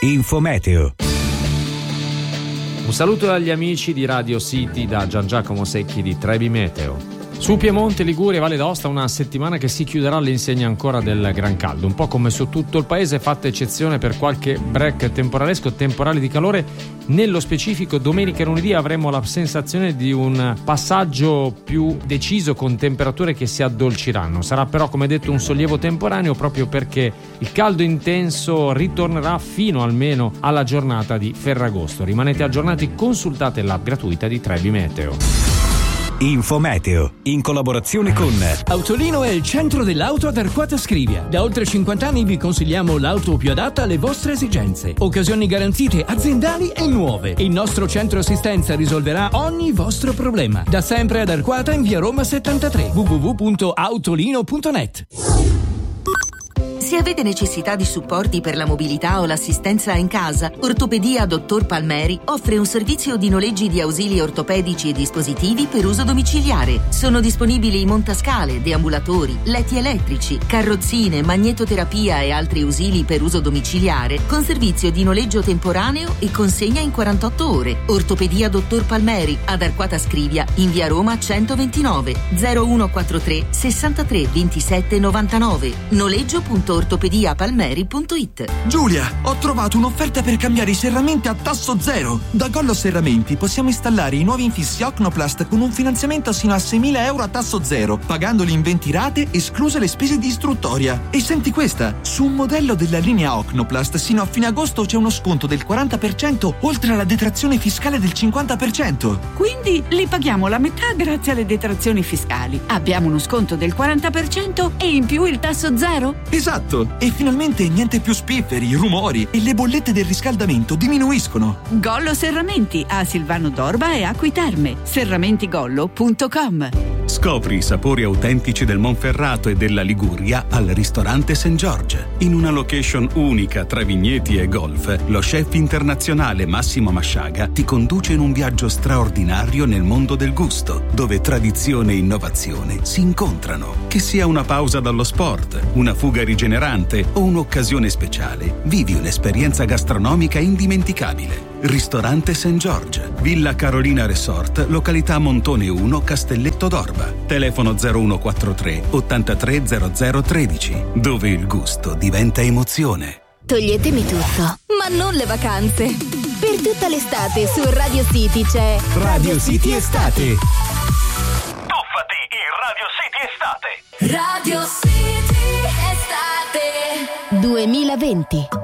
Infometeo. Un saluto agli amici di Radio City da Gian Giacomo Secchi di Trebi Meteo. Su Piemonte, Liguria e Valle d'Aosta una settimana che si chiuderà all'insegna ancora del gran caldo, un po' come su tutto il paese, fatta eccezione per qualche break temporalesco, temporali di calore. Nello specifico domenica e lunedì avremo la sensazione di un passaggio più deciso con temperature che si addolciranno. Sarà però, come detto, un sollievo temporaneo proprio perché il caldo intenso ritornerà fino almeno alla giornata di Ferragosto. Rimanete aggiornati, consultate l'app gratuita di Trebi Meteo. Infometeo, in collaborazione con Autolino è il centro dell'auto ad Arquata Scrivia. Da oltre 50 anni vi consigliamo l'auto più adatta alle vostre esigenze. Occasioni garantite aziendali e nuove. Il nostro centro assistenza risolverà ogni vostro problema. Da sempre ad Arquata in via Roma 73. www.autolino.net. Se avete necessità di supporti per la mobilità o l'assistenza in casa, Ortopedia Dottor Palmeri offre un servizio di noleggi di ausili ortopedici e dispositivi per uso domiciliare. Sono disponibili montascale, deambulatori, letti elettrici, carrozzine, magnetoterapia e altri ausili per uso domiciliare con servizio di noleggio temporaneo e consegna in 48 ore. Ortopedia Dottor Palmeri ad Arquata Scrivia in via Roma 129 0143 63 27 99. Noleggio.ortopediapalmeri.it. Giulia, ho trovato un'offerta per cambiare i serramenti a tasso zero. Da Gollo Serramenti possiamo installare i nuovi infissi Ocnoplast con un finanziamento sino a 6.000 euro a tasso zero, pagandoli in 20 rate, escluse le spese di istruttoria. E senti questa, su un modello della linea Ocnoplast sino a fine agosto c'è uno sconto del 40% oltre alla detrazione fiscale del 50%. Quindi li paghiamo la metà grazie alle detrazioni fiscali. Abbiamo uno sconto del 40% e in più il tasso zero? Esatto, e finalmente niente più spifferi, rumori e le bollette del riscaldamento diminuiscono. Gollo Serramenti a Silvano d'Orba e Acqui Terme. serramentigollo.com. Scopri i sapori autentici del Monferrato e della Liguria al ristorante St. George. In una location unica tra vigneti e golf, lo chef internazionale Massimo Masciaga ti conduce in un viaggio straordinario nel mondo del gusto, dove tradizione e innovazione si incontrano. Che sia una pausa dallo sport, una fuga rigenerante o un'occasione speciale, vivi un'esperienza gastronomica indimenticabile. Ristorante St. George, Villa Carolina Resort, località Montone 1, Castelletto d'Orba. Telefono 0143 830013, dove il gusto diventa emozione. Toglietemi tutto, ma non le vacanze. Per tutta l'estate su Radio City c'è Radio City Estate. Tuffati in Radio City Estate. Radio City Estate 2020.